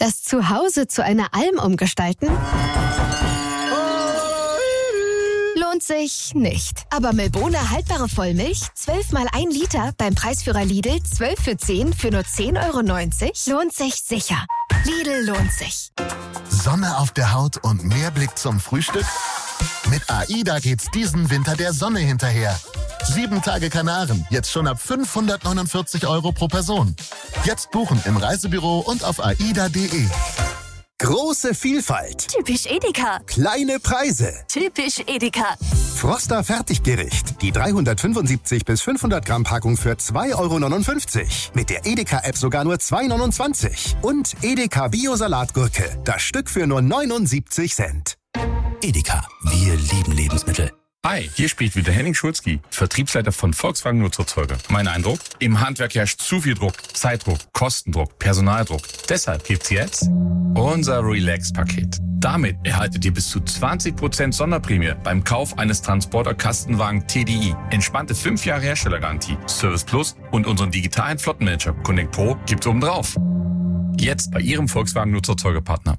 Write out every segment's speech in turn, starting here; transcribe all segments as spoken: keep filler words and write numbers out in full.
Das Zuhause zu einer Alm umgestalten? Lohnt sich nicht. Aber Milbona haltbare Vollmilch, zwölf mal ein Liter, beim Preisführer Lidl, zwölf für zehn für nur zehn Euro neunzig, lohnt sich sicher. Lidl lohnt sich. Sonne auf der Haut und mehr Blick zum Frühstück? Mit AIDA geht's diesen Winter der Sonne hinterher. Sieben Tage Kanaren, jetzt schon ab fünfhundertneunundvierzig Euro pro Person. Jetzt buchen im Reisebüro und auf aida punkt de. Große Vielfalt. Typisch Edeka. Kleine Preise. Typisch Edeka. Froster Fertiggericht. Die dreihundertfünfundsiebzig bis fünfhundert Gramm Packung für zwei Euro neunundfünfzig. Mit der Edeka-App sogar nur zwei Euro neunundzwanzig. Und Edeka Bio-Salatgurke. Das Stück für nur neunundsiebzig Cent. Edeka. Wir lieben Lebensmittel. Hi, hier spricht wieder Henning Schulzki, Vertriebsleiter von Volkswagen Nutzerzeuger. Mein Eindruck? Im Handwerk herrscht zu viel Druck, Zeitdruck, Kostendruck, Personaldruck. Deshalb gibt's jetzt unser Relax-Paket. Damit erhaltet ihr bis zu zwanzig Prozent Sonderprämie beim Kauf eines Transporter-Kastenwagen T D I. Entspannte fünf Jahre Herstellergarantie, Service Plus und unseren digitalen Flottenmanager Connect Pro gibt's obendrauf. Jetzt bei Ihrem Volkswagen Nutzerzeugerpartner.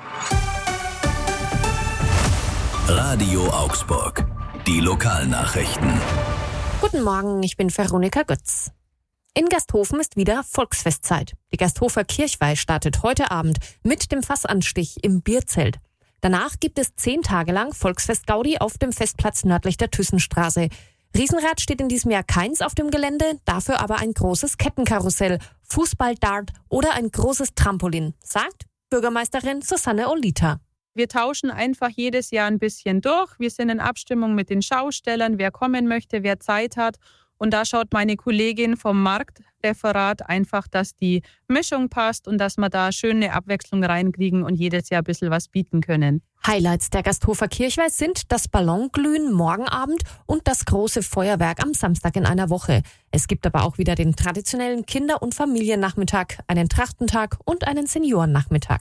Radio Augsburg. Die Lokalnachrichten. Guten Morgen, ich bin Veronika Götz. In Gasthofen ist wieder Volksfestzeit. Die Gasthofer Kirchweih startet heute Abend mit dem Fassanstich im Bierzelt. Danach gibt es zehn Tage lang Volksfest-Gaudi auf dem Festplatz nördlich der Thüssenstraße. Riesenrad steht in diesem Jahr keins auf dem Gelände, dafür aber ein großes Kettenkarussell, Fußballdart oder ein großes Trampolin, sagt Bürgermeisterin Susanne Olita. Wir tauschen einfach jedes Jahr ein bisschen durch. Wir sind in Abstimmung mit den Schaustellern, wer kommen möchte, wer Zeit hat. Und da schaut meine Kollegin vom Marktreferat einfach, dass die Mischung passt und dass wir da schöne Abwechslung reinkriegen und jedes Jahr ein bisschen was bieten können. Highlights der Gasthofer Kirchweih sind das Ballonglühen morgen Abend und das große Feuerwerk am Samstag in einer Woche. Es gibt aber auch wieder den traditionellen Kinder- und Familiennachmittag, einen Trachtentag und einen Seniorennachmittag.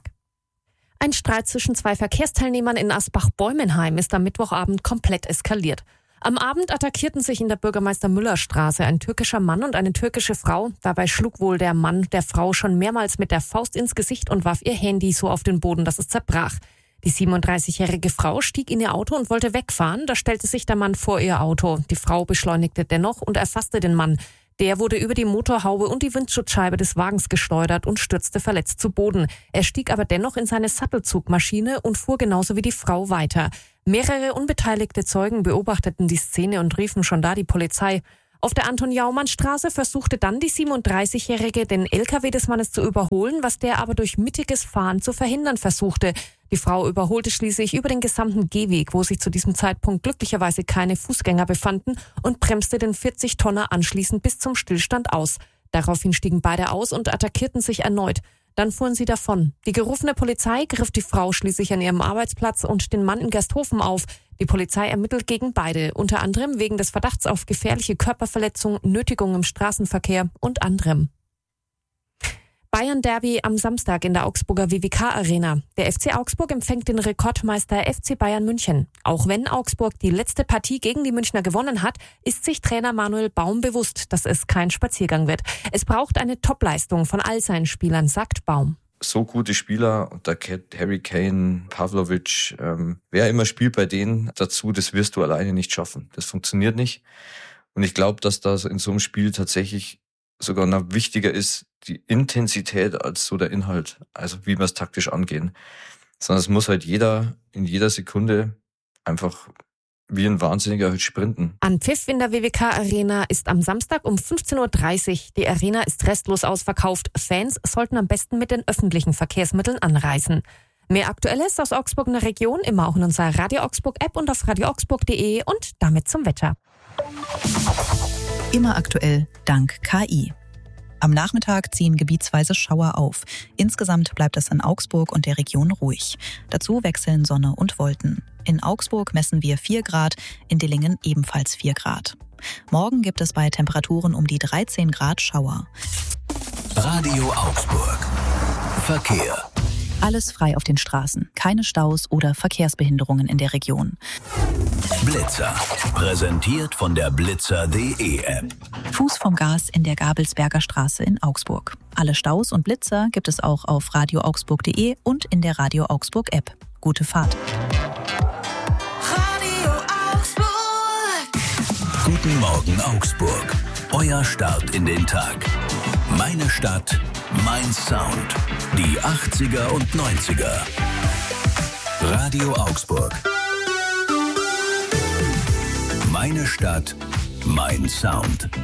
Ein Streit zwischen zwei Verkehrsteilnehmern in Asbach-Bäumenheim ist am Mittwochabend komplett eskaliert. Am Abend attackierten sich in der Bürgermeister-Müller-Straße ein türkischer Mann und eine türkische Frau. Dabei schlug wohl der Mann der Frau schon mehrmals mit der Faust ins Gesicht und warf ihr Handy so auf den Boden, dass es zerbrach. Die siebenunddreißigjährige Frau stieg in ihr Auto und wollte wegfahren. Da stellte sich der Mann vor ihr Auto. Die Frau beschleunigte dennoch und erfasste den Mann. Der wurde über die Motorhaube und die Windschutzscheibe des Wagens geschleudert und stürzte verletzt zu Boden. Er stieg aber dennoch in seine Sattelzugmaschine und fuhr genauso wie die Frau weiter. Mehrere unbeteiligte Zeugen beobachteten die Szene und riefen schon da die Polizei. Auf der Anton-Jaumann-Straße versuchte dann die siebenunddreißigjährige den L K W des Mannes zu überholen, was der aber durch mittiges Fahren zu verhindern versuchte. Die Frau überholte schließlich über den gesamten Gehweg, wo sich zu diesem Zeitpunkt glücklicherweise keine Fußgänger befanden, und bremste den vierzig Tonner anschließend bis zum Stillstand aus. Daraufhin stiegen beide aus und attackierten sich erneut. Dann fuhren sie davon. Die gerufene Polizei griff die Frau schließlich an ihrem Arbeitsplatz und den Mann in Gasthofen auf. Die Polizei ermittelt gegen beide, unter anderem wegen des Verdachts auf gefährliche Körperverletzung, Nötigung im Straßenverkehr und anderem. Bayern-Derby am Samstag in der Augsburger W W K-Arena. Der F C Augsburg empfängt den Rekordmeister F C Bayern München. Auch wenn Augsburg die letzte Partie gegen die Münchner gewonnen hat, ist sich Trainer Manuel Baum bewusst, dass es kein Spaziergang wird. Es braucht eine Topleistung von all seinen Spielern, sagt Baum. So gute Spieler, da gehört Harry Kane, Pavlovic, ähm, wer immer spielt bei denen dazu, das wirst du alleine nicht schaffen. Das funktioniert nicht. Und ich glaube, dass das in so einem Spiel tatsächlich sogar noch wichtiger ist, die Intensität als so der Inhalt, also wie wir es taktisch angehen. Sondern es muss halt jeder in jeder Sekunde einfach wie ein Wahnsinniger halt sprinten. Anpfiff in der W W K-Arena ist am Samstag um fünfzehn Uhr dreißig. Die Arena ist restlos ausverkauft. Fans sollten am besten mit den öffentlichen Verkehrsmitteln anreisen. Mehr Aktuelles aus Augsburg in der Region immer auch in unserer Radio Augsburg App und auf radio augsburg punkt de und damit zum Wetter. Immer aktuell dank K I. Am Nachmittag ziehen gebietsweise Schauer auf. Insgesamt bleibt es in Augsburg und der Region ruhig. Dazu wechseln Sonne und Wolken. In Augsburg messen wir vier Grad, in Dillingen ebenfalls vier Grad. Morgen gibt es bei Temperaturen um die dreizehn Grad Schauer. Radio Augsburg. Verkehr. Alles frei auf den Straßen, keine Staus oder Verkehrsbehinderungen in der Region. Blitzer, präsentiert von der blitzer punkt de App. Fuß vom Gas in der Gabelsberger Straße in Augsburg. Alle Staus und Blitzer gibt es auch auf radio augsburg punkt de und in der Radio Augsburg App. Gute Fahrt. Radio Augsburg. Guten Morgen Augsburg. Euer Start in den Tag. Meine Stadt, mein Sound. Die achtziger und neunziger. Radio Augsburg. Meine Stadt, mein Sound.